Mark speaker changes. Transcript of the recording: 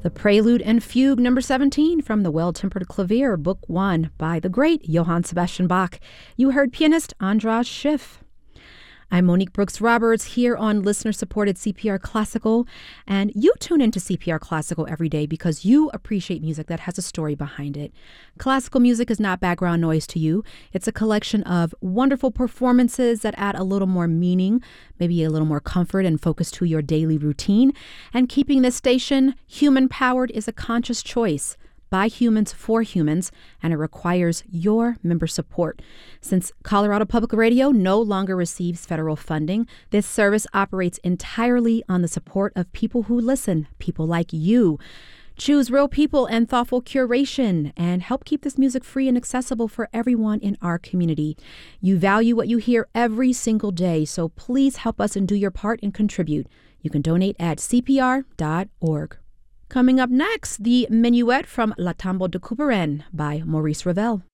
Speaker 1: The Prelude and Fugue, number 17, from the Well-Tempered Clavier, Book 1, by the great Johann Sebastian Bach. You heard pianist Andras Schiff. I'm Monique Brooks-Roberts here on listener-supported CPR Classical, and you tune into CPR Classical every day because you appreciate music that has a story behind it. Classical music is not background noise to you. It's a collection of wonderful performances that add a little more meaning, maybe a little more comfort and focus to your daily routine. And keeping this station human-powered is a conscious choice. By humans for humans, and it requires your member support. Since Colorado Public Radio no longer receives federal funding, this service operates entirely on the support of people who listen, people like you. Choose real people and thoughtful curation, and help keep this music free and accessible for everyone in our community. You value what you hear every single day, so please help us and do your part and contribute. You can donate at cpr.org. Coming up next, the Minuet from La Tombe de Couperin by Maurice Ravel.